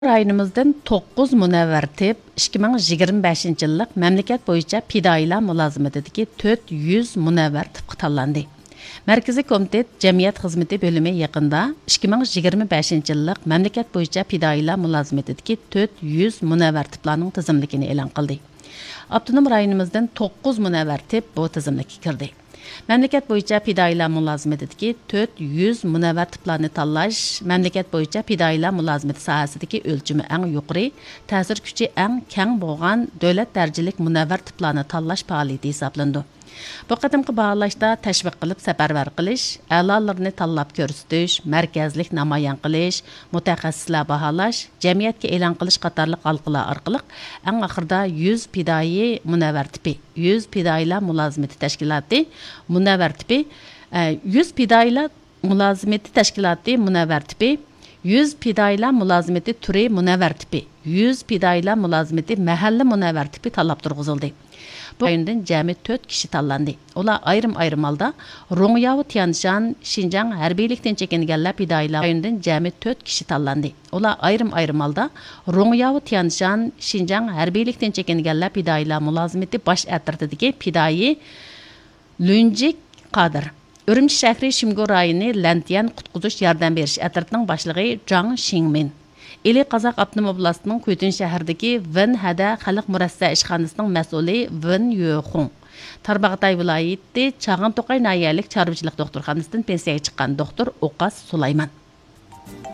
Rayonimizdan 9 munavvar tip 2025 yillik mamlakat bo'yicha fidoyilar mulozamasidagi 400 munavvar tipga tanlandi. Markaziy komitet jamiyat xizmati bo'limi yaqinda 2025 yillik mamlakat bo'yicha fidoyilar mulozamasidagi 400 munavvar tiplarning tizimligini e'lon qildi. Avtonom rayonimizdan 9 munavvar tip bu tizimlikka kirdi. Mamlakat bo'yicha fidoyilar mulozamasidagi 400 munavvar tiplarni tanlash mamlakat bo'yicha fidoyilar mulozamati sohasidagi o'lchami eng yuqori, ta'sir kuchi eng keng bo'lgan davlat darajalik munavvar tiplarni tanlash faoliyati hisoblandi. Bu qadimgi baholashda tashviq qilib safarbar qilish, a'lolarni tanlab ko'rsatish, markazlik namoyon qilish, mutaxassislar baholash, jamiyatga e'lon qilish qatorliq halqalar orqali eng oxirida 100 fidoyi munavvar tipi, 100 fidoyilar mulozamati tashkiloti munavvar tipi, 100 fidoyilar mulozamati tashkiloti munavvar tipi, 100 fidoyilar mulozamati turi munavvar tipi, 100 fidoyilar mulozamati mahalla munavvar tipi tanlab turg'izildi. Bu rayondan jami 4 kishi tanlandi. Ular ayrim holda Ro'ngyavu Tianshan, Xinjiang harbiylikdan chekinganlar fidoyilar rayonidan jami 4 kishi tanlandi. Ular ayrim holda Ro'ngyavu Tianshan, Xinjiang harbiylikdan chekinganlar fidoyilar mulozamati bosh atirtidagi fidoyi Lunjik Qodir. Urumchi shahri Shimgo rayoni Lantian qutquzish yordam berish atirtining boshlig'i Zhang Xingmin. Eli Qazaq Abnum oblastining Quytun shahridagi Vin Hada xalq murassa ishxonasining mas'uli Vin Yuxun. Tarbag'atay viloyati Chag'an To'qay nahiyalik chorvachilik doktorxonasidan pensiyaga chiqqan doktor O'qas Sulaymon.